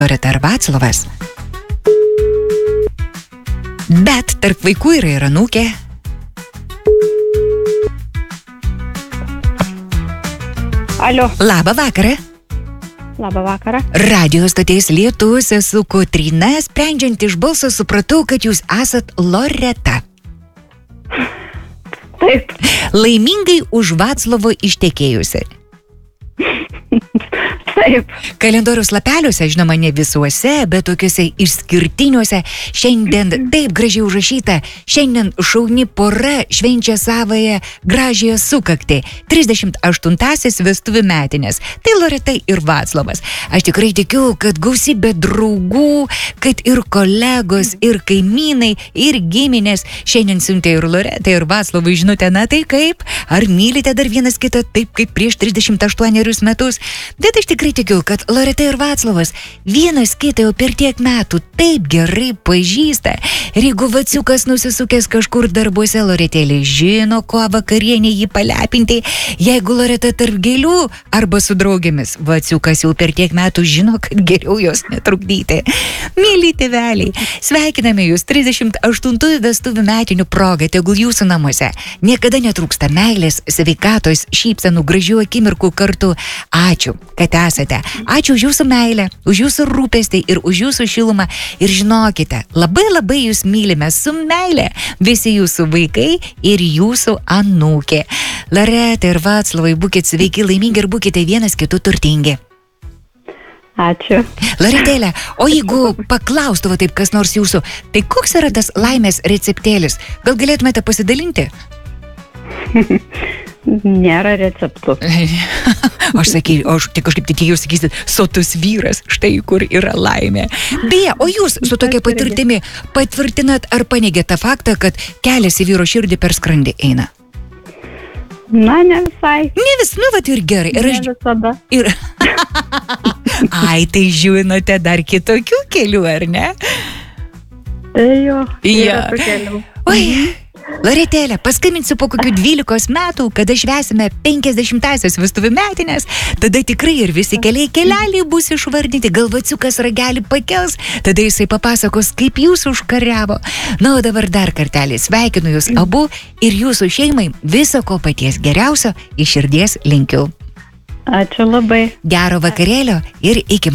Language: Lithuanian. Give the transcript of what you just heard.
Loreta ar Vaclovas. Bet tarp vaikų yra ir anūkė. Alio. Labą vakarą. Labą vakarą. Radio stoties Lietus, esu Kotryna. Sprendžiant iš balso supratau, kad jūs esat Loreta. Taip. Laimingai už Vaclovo ištekėjusi. Taip. Kalendoriaus lapeliuose, žinoma, ne visuose, bet tokiuose išskirtiniuose, šiandien taip gražiai užrašyta, šiandien šauni pora švenčia savąją gražiąją sukaktį, 38-asis vestuvių metinės. Tai Loreta ir Vaclovas. Aš tikrai tikiu, kad gausybė draugų, kad ir kolegos, ir kaimynai, ir giminės šiandien siuntė ir Loretai, ir Vaclovui žinutę, na tai kaip? Ar mylite dar vienas kitą taip, kaip prieš 38 metus? Bet aš tikrai tikiu, kad Loreta ir Vaclovas vienas kitą jau per tiek metų taip gerai pažįsta. Ir jeigu Vaciukas nusisukęs kažkur darbuose, Loretėlė žino, ko vakarienė jį palepinti. Jeigu Loreta tarp gėlių arba su draugėmis, Vaciukas jau per tiek metų žino, kad geriau jos netrukdyti. Myli tėveliai, sveikiname jūs 38 vestuvių metinių progą, tegul jūsų namuose niekada netrūksta meilės, sveikatos, šypsenų, gražių akimirkų kartu. Ačiū, kad esate. Ačiū už jūsų meilę, už jūsų rūpestį ir už jūsų šilumą. Ir žinokite, labai labai jūs mylime su meilė visi jūsų vaikai ir jūsų anūkė. Loreta ir Vaclovai, būkite sveiki, laimingi ir būkite vienas kitų turtingi. Ačiū. Loretėlė, o jeigu paklaustų taip kas nors jūsų, tai koks yra tas laimės receptėlis? Gal galėtumėte pasidalinti? Nėra receptų. Aš kažkaip tikėjau, sakysit, sotus vyras, štai kur yra laimė. Beje, o jūs su tokia patirtimi patvirtinat ar paneigėt tą faktą, kad kelias į vyro širdį per skrandį eina? Na, ne visai. Ne vis, nu vat ir gerai. Ir ne visada. Ir... Ai, tai žinote dar kitokių kelių, ar ne? Tai jo, Ja. yra tų kelių. Oi, Loretėlė, paskambinsiu po kokių 12 metų, kada švęsime 50-asias vestuvių metinės, tada tikrai ir visi keliai bus išvardinti, gal Vaciukas ragelį pakels, tada jisai papasakos, kaip jūs užkariavo. Na, o dabar dar kartelį sveikinu jūs abu ir jūsų šeimai viso ko paties geriausio iš širdies linkiu. Ačiū labai. Gero vakarėlio ir iki